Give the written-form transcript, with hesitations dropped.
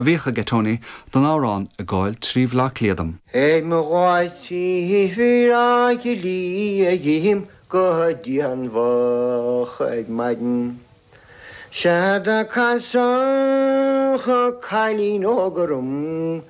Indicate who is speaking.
Speaker 1: Bhíocha getóní don árán a gáil tríomhlach léadam.
Speaker 2: Hey me ghaiti hira gili yim godian vach ag maiden. Shada kasan khalin ogarum